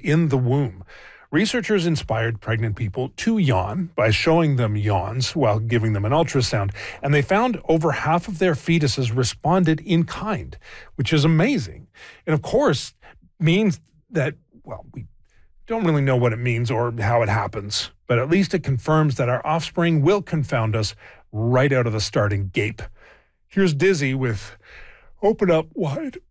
in the womb. Researchers inspired pregnant people to yawn by showing them yawns while giving them an ultrasound, and they found over half of their fetuses responded in kind, which is amazing. And of course, means that, well, we don't really know what it means or how it happens, but at least it confirms that our offspring will confound us right out of the starting gape. Here's Dizzy with Open Up Wide.